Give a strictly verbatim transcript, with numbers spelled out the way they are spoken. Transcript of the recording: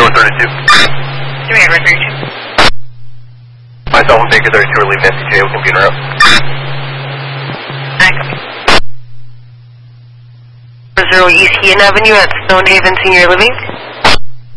thirty-two. three Edward thirty-two. Myself and Baker thirty-two are leaving N C J with computer up. Zero East Heaton Avenue at Stonehaven Senior Living.